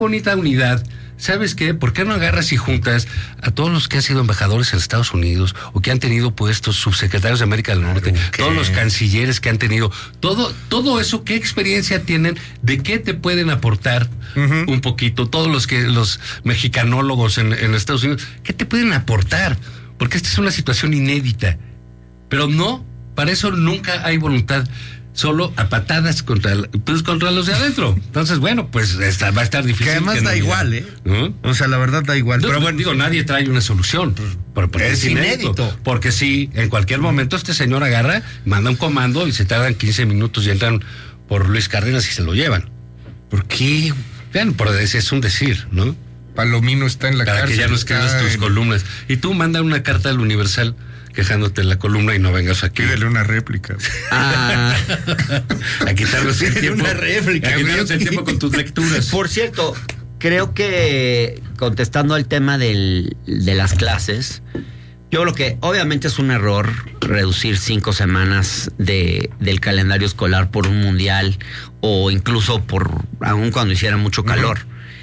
bonita unidad. ¿Sabes qué? ¿Por qué no agarras y juntas a todos los que han sido embajadores en Estados Unidos o que han tenido puestos subsecretarios de América del Norte, todos los cancilleres que han tenido, todo eso, qué experiencia tienen, de qué te pueden aportar un poquito, todos los mexicanólogos en Estados Unidos, qué te pueden aportar? Porque esta es una situación inédita, pero no, para eso nunca hay voluntad. Solo a patadas contra los de adentro. Entonces, bueno, pues va a estar difícil. Que además da igual, ¿eh? ¿No? O sea, la verdad da igual. Pero bueno, digo, nadie trae una solución. Porque es inédito. Porque si en cualquier momento este señor agarra, manda un comando y se tardan 15 minutos y entran por Luis Cárdenas y se lo llevan. ¿Por qué? Bueno, es un decir, ¿no? Palomino está en la cárcel. Para que ya no escribas tus columnas. Y tú manda una carta al Universal quejándote en la columna y no vengas aquí. Pídele una réplica. A quitarnos el tiempo. Una réplica. A quitarnos el tiempo con tus lecturas. Por cierto, creo que contestando al tema de las clases, yo creo que obviamente es un error reducir 5 semanas del calendario escolar por un mundial o incluso aun cuando hiciera mucho calor.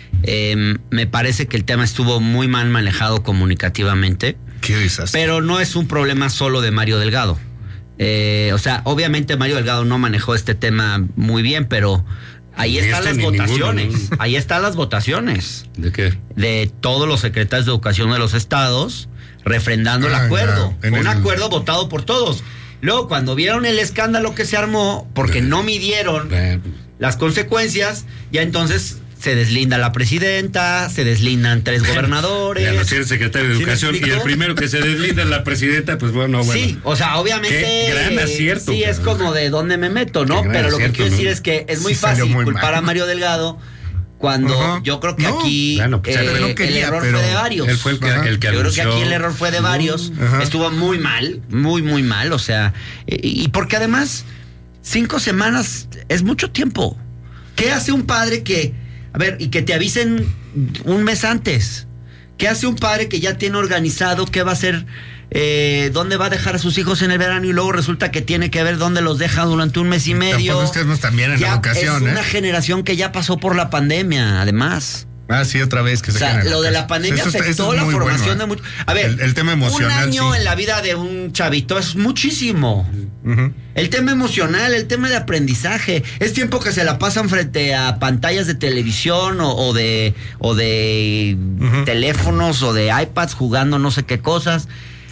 Me parece que el tema estuvo muy mal manejado comunicativamente. Qué desastre. Pero no es un problema solo de Mario Delgado. O sea, obviamente Mario Delgado no manejó este tema muy bien, pero ahí están las votaciones. Ninguno, ¿no? Ahí están las votaciones. ¿De qué? De todos los secretarios de educación de los estados refrendando el acuerdo. Un acuerdo votado por todos. Luego, cuando vieron el escándalo que se armó, porque no midieron las consecuencias, ya entonces se deslinda la presidenta, se deslindan 3 gobernadores. Ya no tiene secretario de Educación y el primero que se deslinda es la presidenta, pues bueno. Sí, o sea, obviamente. Qué gran acierto. Sí, es como de dónde me meto, ¿no? Pero lo que quiero decir es que es muy fácil culpar a Mario Delgado cuando yo creo que aquí el error fue de varios. Él fue el que yo creo que aquí el error fue de varios. Estuvo muy mal, muy mal, o sea, y porque además 5 semanas es mucho tiempo. ¿Qué hace un padre y que te avisen un mes antes? ¿Qué hace un padre que ya tiene organizado qué va a hacer, dónde va a dejar a sus hijos en el verano y luego resulta que tiene que ver dónde los deja durante un mes y medio? Tampoco estamos también en la educación, es una generación que ya pasó por la pandemia, además. Sí, otra vez que se queda. O sea, lo de la pandemia afectó la formación de muchos. A ver, el tema emocional. Un año en la vida de un chavito es muchísimo. El tema emocional, el tema de aprendizaje, es tiempo que se la pasan frente a pantallas de televisión o de teléfonos o de iPads jugando no sé qué cosas.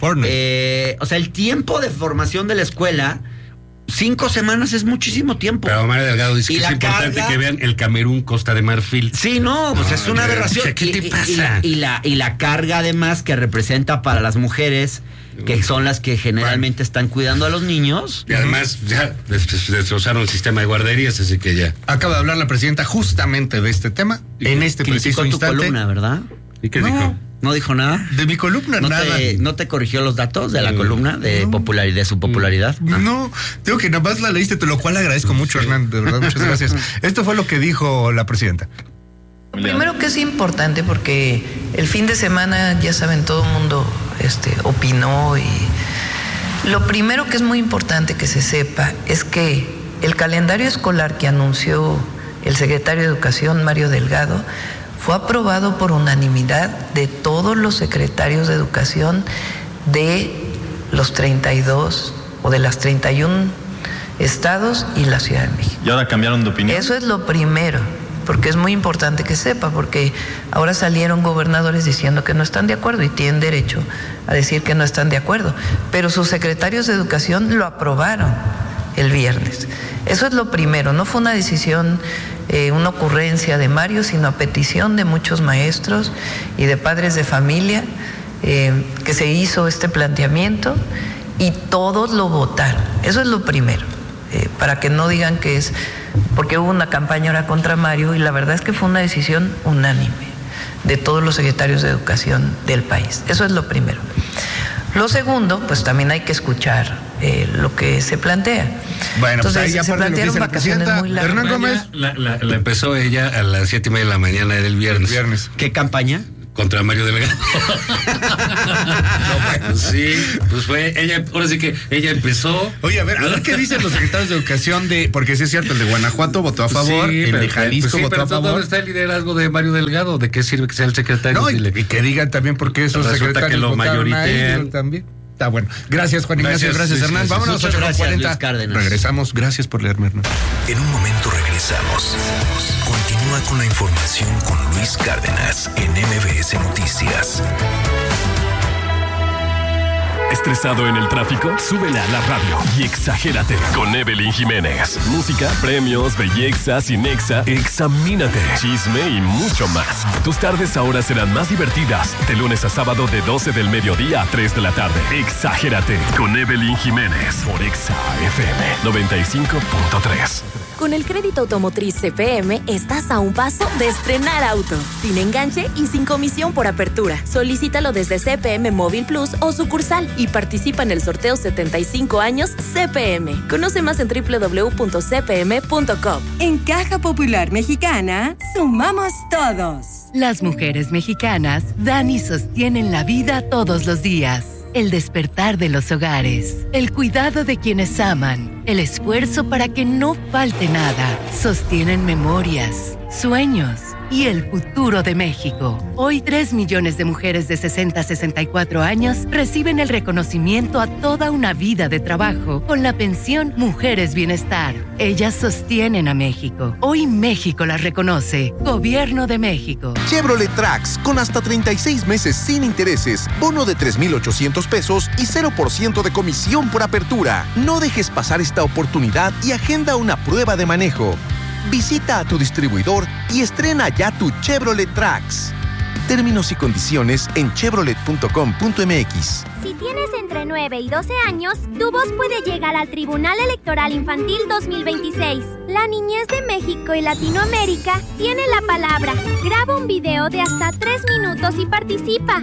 O sea, el tiempo de formación de la escuela, 5 semanas es muchísimo tiempo. Pero Mario Delgado dice que es importante que vean el Camerún, Costa de Marfil. Sí, pues es una aberración. ¿Qué te pasa? Y la carga además que representa para las mujeres, que son las que generalmente están cuidando a los niños. Y además ya destrozaron el sistema de guarderías, así que ya. Acaba de hablar la presidenta justamente de este tema, en este preciso instante. Tu columna, ¿verdad? ¿Y qué dijo? ¿No dijo nada? De mi columna nada. ¿No te corrigió los datos de la columna de su popularidad? No, digo que nada más la leíste, lo cual agradezco mucho, Hernán, de verdad, muchas gracias. Esto fue lo que dijo la presidenta. Primero que es importante porque el fin de semana, ya saben, todo el mundo opinó y lo primero que es muy importante que se sepa es que el calendario escolar que anunció el secretario de Educación, Mario Delgado, fue aprobado por unanimidad de todos los secretarios de Educación de los 32 o de las 31 estados y la Ciudad de México. ¿Y ahora cambiaron de opinión? Eso es lo primero, porque es muy importante que sepa, porque ahora salieron gobernadores diciendo que no están de acuerdo y tienen derecho a decir que no están de acuerdo, pero sus secretarios de Educación lo aprobaron el viernes. Eso es lo primero, no fue una decisión, una ocurrencia de Mario, sino a petición de muchos maestros y de padres de familia que se hizo este planteamiento y todos lo votaron. Eso es lo primero, para que no digan que es porque hubo una campaña ahora contra Mario, y la verdad es que fue una decisión unánime de todos los secretarios de Educación del país. Eso es lo primero. Lo segundo, pues también hay que escuchar lo que se plantea. Bueno, entonces, pues ahí se plantearon vacaciones muy largas. Hernán Gómez. La empezó ella a las 7:30 de la mañana del viernes. ¿Qué campaña? contra Mario Delgado. Pues sí, pues fue ella, ahora sí que ella empezó. Oye, a ver qué dicen los secretarios de educación porque sí es cierto, el de Guanajuato votó a favor, sí, el de Jalisco votó a favor. ¿Dónde está el liderazgo de Mario Delgado? ¿De qué sirve que sea el secretario? No, y que digan también por qué esos secretarios que lo votaron ahí también. Está bueno. Gracias, Juan Ignacio. Gracias, Hernán. Vámonos a 8:40. Regresamos. Gracias por leerme, Hernán. En un momento regresamos. Continúa con la información con Luis Cárdenas en MBS Noticias. ¿Estresado en el tráfico? Súbele a la radio y exagérate con Evelyn Jiménez. Música, premios, belleza, cinexa, examínate, chisme y mucho más. Tus tardes ahora serán más divertidas. De lunes a sábado de 12 del mediodía a 3 de la tarde. Exagérate con Evelyn Jiménez por Exa FM 95.3. Con el crédito automotriz CFM estás a un paso de estrenar auto, sin enganche y sin comisión por apertura. Solicítalo desde CFM Móvil Plus o sucursal y participa en el sorteo 75 años CFM. Conoce más en www.cfm.com. En Caja Popular Mexicana, sumamos todos. Las mujeres mexicanas dan y sostienen la vida todos los días. El despertar de los hogares, el cuidado de quienes aman, el esfuerzo para que no falte nada, sostienen memorias, sueños y el futuro de México. Hoy 3 millones de mujeres de 60 a 64 años reciben el reconocimiento a toda una vida de trabajo con la pensión Mujeres Bienestar. Ellas sostienen a México. Hoy México las reconoce. Gobierno de México. Chevrolet Trax con hasta 36 meses sin intereses, bono de 3,800 pesos y 0% de comisión por apertura. No dejes pasar esta oportunidad y agenda una prueba de manejo. Visita a tu distribuidor y estrena ya tu Chevrolet Trax. Términos y condiciones en chevrolet.com.mx. Si tienes entre 9 y 12 años, tu voz puede llegar al Tribunal Electoral Infantil 2026. La niñez de México y Latinoamérica tiene la palabra. Graba un video de hasta 3 minutos y participa.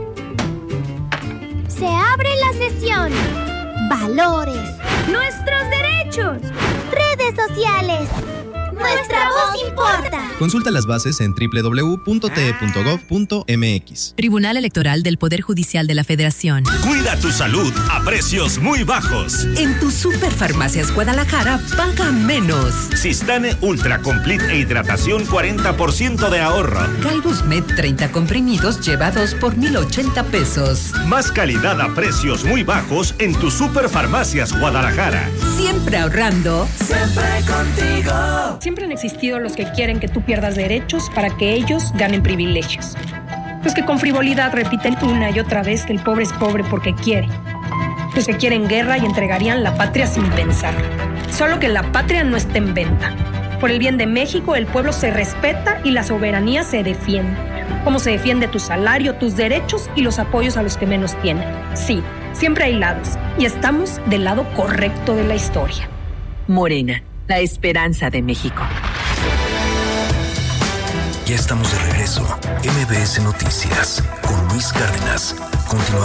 Se abre la sesión. Valores. Nuestros derechos. Redes sociales. Nuestra voz importa. Consulta las bases en www.te.gov.mx. Tribunal Electoral del Poder Judicial de la Federación. Cuida tu salud a precios muy bajos. En tu Superfarmacias Guadalajara paga menos. Sistane Ultra Complete e hidratación 40% de ahorro. Galbusmed 30 comprimidos lleva 2 por 1,080 pesos. Más calidad a precios muy bajos en tu Superfarmacias Guadalajara. Siempre ahorrando. Siempre contigo. Siempre han existido los que quieren que tú pierdas derechos para que ellos ganen privilegios. Los que con frivolidad repiten una y otra vez que el pobre es pobre porque quiere. Los que quieren guerra y entregarían la patria sin pensar. Solo que la patria no está en venta. Por el bien de México, el pueblo se respeta y la soberanía se defiende. Como se defiende tu salario, tus derechos y los apoyos a los que menos tienen. Sí, siempre hay lados. Y estamos del lado correcto de la historia. Morena. La esperanza de México. Ya estamos de regreso. MBS Noticias con Luis Cárdenas. Continuamos.